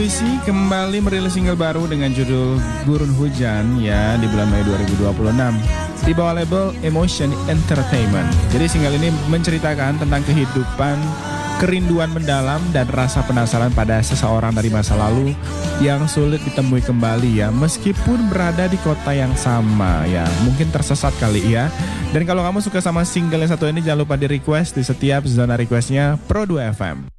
Puisi kembali merilis single baru dengan judul Gurun Hujan ya di bulan Mei 2026 di bawah label Emotion Entertainment. Jadi single ini menceritakan tentang kehidupan, kerinduan mendalam dan rasa penasaran pada seseorang dari masa lalu yang sulit ditemui kembali ya, meskipun berada di kota yang sama ya. Mungkin tersesat kali ya. Dan kalau kamu suka sama single yang satu ini, jangan lupa di request di setiap zona requestnya Pro 2 FM.